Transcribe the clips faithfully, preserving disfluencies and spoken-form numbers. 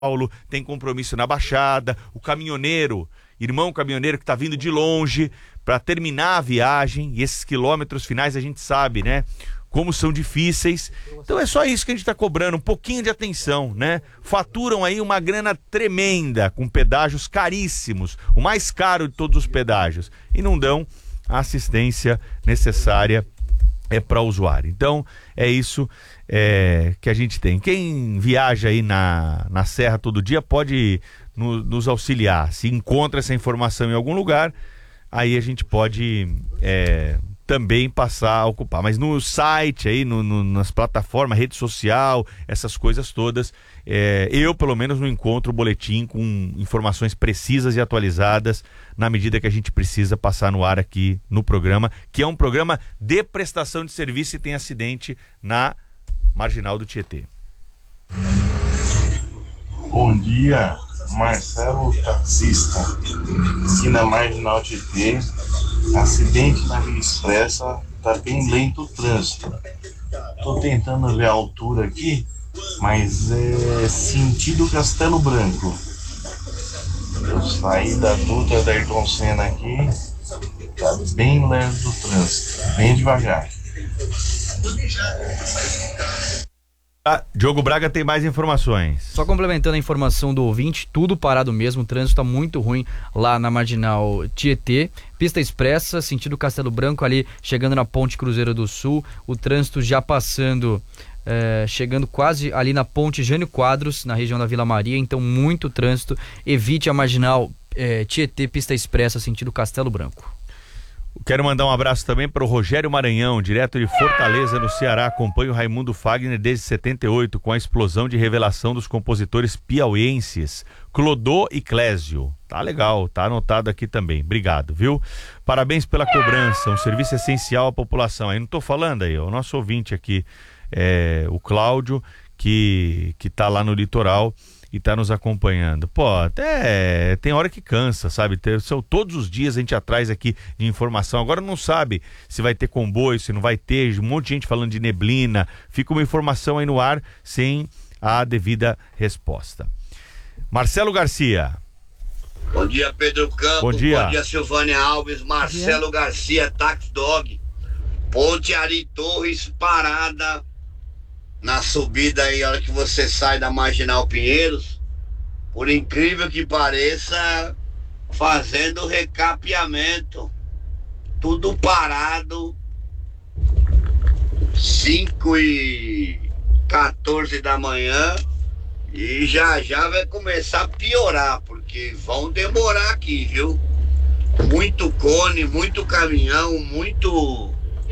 Paulo, tem compromisso na Baixada, o caminhoneiro, irmão caminhoneiro que está vindo de longe para terminar a viagem, e esses quilômetros finais a gente sabe, né? Como são difíceis. Então é só isso que a gente está cobrando, um pouquinho de atenção, né? Faturam aí uma grana tremenda, com pedágios caríssimos, o mais caro de todos os pedágios, e não dão a assistência necessária é, para o usuário. Então é isso é, que a gente tem. Quem viaja aí na, na Serra todo dia pode no, nos auxiliar. Se encontra essa informação em algum lugar, aí a gente pode... É, também passar a ocupar, mas no site aí, no, no, nas plataformas, rede social, essas coisas todas, é, eu pelo menos não encontro o boletim com informações precisas e atualizadas na medida que a gente precisa passar no ar aqui no programa, que é um programa de prestação de serviço e tem acidente na Marginal do Tietê. Bom dia, Marcelo, taxista, aqui na Marginal Tietê. Acidente na Via Expressa, tá bem lento o trânsito. Tô tentando ver a altura aqui, mas é sentido Castelo Branco. Eu saí da Dutra da Ayrton Senna aqui, tá bem lento o trânsito, bem devagar. Ah, Diogo Braga tem mais informações. Só complementando a informação do ouvinte, tudo parado mesmo, o trânsito está muito ruim lá na Marginal Tietê. Pista expressa, sentido Castelo Branco, ali chegando na Ponte Cruzeiro do Sul, o trânsito já passando, é, chegando quase ali na Ponte Jânio Quadros, na região da Vila Maria, então muito trânsito. Evite a Marginal é, Tietê, pista expressa, sentido Castelo Branco. Quero mandar um abraço também para o Rogério Maranhão, direto de Fortaleza, no Ceará. Acompanho o Raimundo Fagner desde setenta e oito, com a explosão de revelação dos compositores piauienses Clodô e Clésio. Tá legal, tá anotado aqui também. Obrigado, viu? Parabéns pela cobrança, um serviço essencial à população. Aí não tô falando aí, ó, o nosso ouvinte aqui, é, o Cláudio, que, que tá lá no litoral e tá nos acompanhando. Pô, até tem hora que cansa, sabe? São todos os dias a gente atrás aqui de informação. Agora não sabe se vai ter comboio, se não vai ter, um monte de gente falando de neblina. Fica uma informação aí no ar sem a devida resposta. Marcelo Garcia. Bom dia, Pedro Campos. Bom dia. Bom dia, Silvânia Alves. Marcelo Garcia, Taxi Dog. Ponte Ari Torres, parada na subida aí, a hora que você sai da Marginal Pinheiros, por incrível que pareça, fazendo recapeamento, tudo parado, cinco e quatorze da manhã, e já já vai começar a piorar, porque vão demorar aqui, viu? Muito cone, muito caminhão, muito...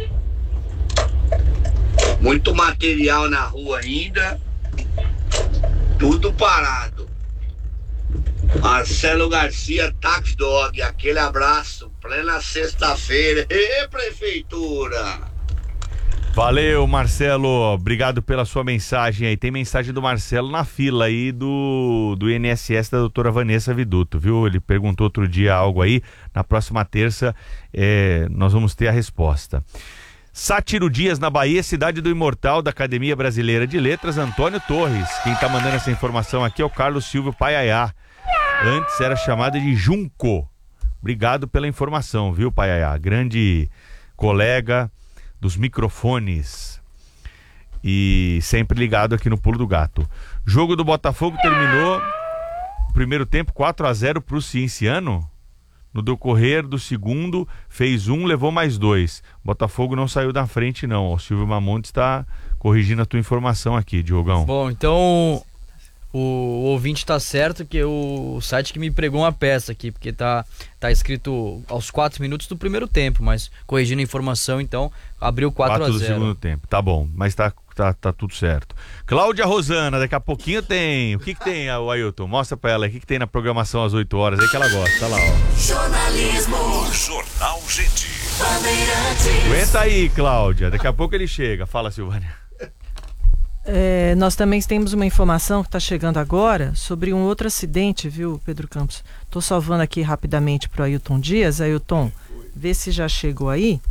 Muito material na rua ainda, tudo parado. Marcelo Garcia, Taxi Dog, aquele abraço, plena sexta-feira. Ê, prefeitura! Valeu, Marcelo, obrigado pela sua mensagem aí. Tem mensagem do Marcelo na fila aí do, do I N S S da doutora Vanessa Viduto, viu? Ele perguntou outro dia algo aí, na próxima terça é, nós vamos ter a resposta. Sátiro Dias, na Bahia, cidade do imortal da Academia Brasileira de Letras, Antônio Torres. Quem está mandando essa informação aqui é o Carlos Silvio Paiaiá. Antes era chamada de Junco. Obrigado pela informação, viu, Paiaiá? Grande colega dos microfones e sempre ligado aqui no Pulo do Gato. Jogo do Botafogo terminou o primeiro tempo quatro a zero para o Cienciano. No decorrer do segundo, fez um, levou mais dois. Botafogo não saiu da frente, não. O Silvio Mamontes está corrigindo a tua informação aqui, Diogão. Bom, então o, o ouvinte está certo, que o, o site que me pregou uma peça aqui, porque tá, tá escrito aos quatro minutos do primeiro tempo, mas corrigindo a informação, então abriu quatro a zero. quatro do segundo tempo, tá bom, mas tá, tá, tá tudo certo. Cláudia Rosana, daqui a pouquinho tem. O que que tem, o Ailton? Mostra pra ela, o que que tem na programação às oito horas aí que ela gosta, tá lá, ó. Jornalismo. Jornal Gente. Bandeirantes. Aguenta aí, Cláudia, daqui a pouco ele chega. Fala, Silvânia. É, nós também temos uma informação que está chegando agora sobre um outro acidente, viu, Pedro Campos? Estou salvando aqui rapidamente para o Ailton Dias. Ailton, vê se já chegou aí.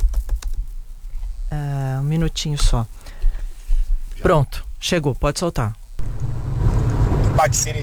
Uh, um minutinho só. Pronto, chegou, pode soltar. pode ser